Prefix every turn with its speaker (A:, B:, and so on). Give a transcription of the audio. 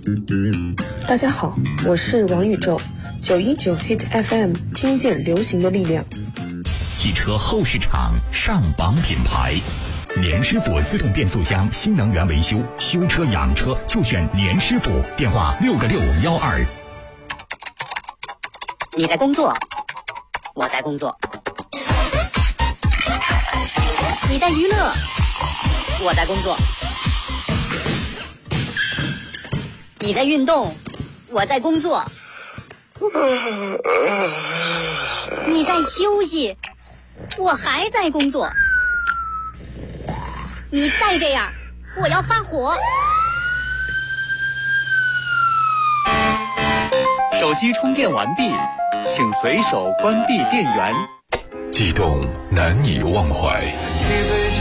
A: 大家好，我是王宇宙，919 Hit FM， 听见流行的力量。
B: 汽车后市场上榜品牌，年师傅自动变速箱新能源维修，修车养车就选年师傅，电话6个612。
C: 你在工作，我在工作；你在娱乐，我在工作；你在运动，我在工作；你在休息，我还在工作。你再这样，我要发火。
D: 手机充电完毕，请随手关闭电源。
E: 悸动难以忘怀。